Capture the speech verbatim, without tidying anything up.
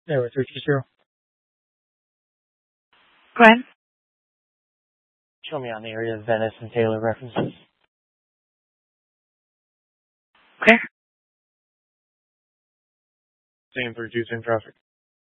Yeah, we're three two zero. Go ahead. Show me on the area of Venice and Taylor references. Okay. Same three two, same traffic.